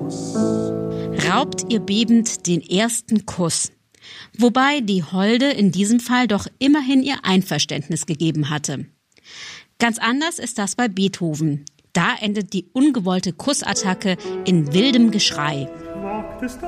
raubt ihr bebend den ersten Kuss. Wobei die Holde in diesem Fall doch immerhin ihr Einverständnis gegeben hatte. Ganz anders ist das bei Beethoven. Da endet die ungewollte Kussattacke in wildem Geschrei.